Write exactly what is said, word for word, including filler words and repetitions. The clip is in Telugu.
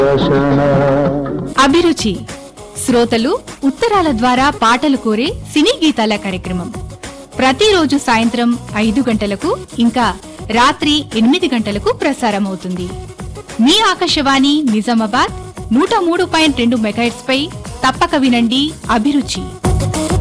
అభిరుచి శ్రోతలు ఉత్తరాల ద్వారా పాటలు కోరే సినీ గీతాల కార్యక్రమం ప్రతిరోజు సాయంత్రం ఐదు గంటలకు ఇంకా రాత్రి ఎనిమిది గంటలకు ప్రసారమవుతుంది. మీ ఆకాశవాణి నిజామాబాద్ నూట మూడు పాయింట్ రెండు మెగాహెర్ట్జ్ పై తప్పక వినండి అభిరుచి.